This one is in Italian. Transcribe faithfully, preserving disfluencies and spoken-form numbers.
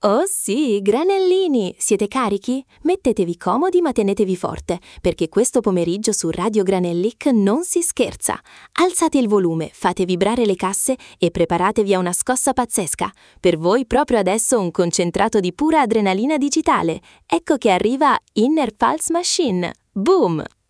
Oh sì, granellini! Siete carichi? Mettetevi comodi ma tenetevi forte, perché questo pomeriggio su Radio Granellic non si scherza. Alzate il volume, fate vibrare le casse e preparatevi a una scossa pazzesca. Per voi proprio adesso un concentrato di pura adrenalina digitale. Ecco che arriva Inner Pulse Machine. Boom!